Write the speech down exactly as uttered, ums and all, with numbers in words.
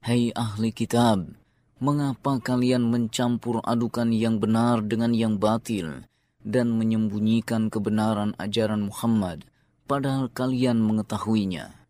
Hai ahli kitab, mengapa kalian mencampur adukan yang benar dengan yang batil dan menyembunyikan kebenaran ajaran Muhammad, padahal kalian mengetahuinya?